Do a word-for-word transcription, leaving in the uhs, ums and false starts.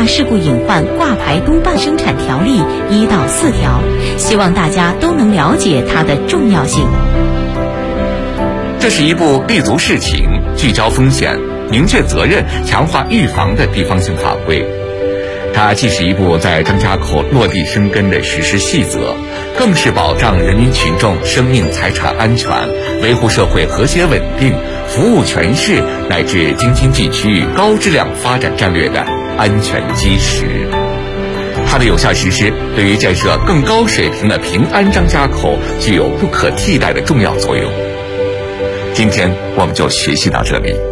大事故隐患挂牌督办生产条例一到四条，希望大家都能了解它的重要性。 这是一部立足事情、聚焦风险、明确责任、强化预防的地方性法规。它既是一部在张家口落地生根的实施细则，更是保障人民群众生命财产安全、维护社会和谐稳定、服务全市乃至京津冀区域高质量发展战略的安全基石。它的有效实施，对于建设更高水平的平安张家口具有不可替代的重要作用。今天我们就学习到这里。